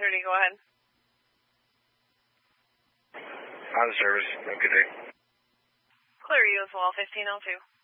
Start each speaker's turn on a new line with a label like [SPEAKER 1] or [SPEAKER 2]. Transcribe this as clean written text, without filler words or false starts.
[SPEAKER 1] 330, go ahead.
[SPEAKER 2] On service. Have a good day.
[SPEAKER 1] Clear you as well, 1502.